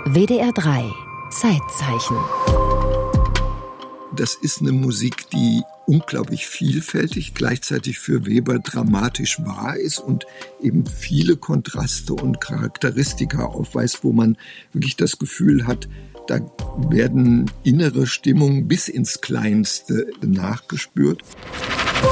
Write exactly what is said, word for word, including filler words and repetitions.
W D R drei Zeitzeichen. Das ist eine Musik, die unglaublich vielfältig, gleichzeitig für Weber dramatisch wahr ist und eben viele Kontraste und Charakteristika aufweist, wo man wirklich das Gefühl hat, da werden innere Stimmungen bis ins Kleinste nachgespürt.